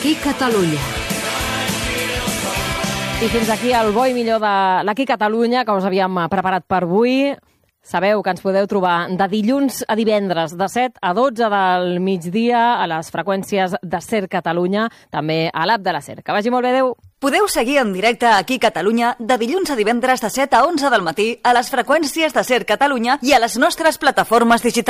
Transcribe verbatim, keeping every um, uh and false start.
L'Aquí Catalunya. I fins aquí el bo i millor de l'Aquí Catalunya que us havíem preparat per avui. Sabeu que ens podeu trobar de dilluns a divendres, de set a dotze del migdia, a les freqüències de SER Catalunya, també a l'app de la SER. Que vagi molt bé, adeu! Podeu seguir en directe aquí a Catalunya de dilluns a divendres de set a onze del matí a les freqüències de SER Catalunya i a les nostres plataformes digitals.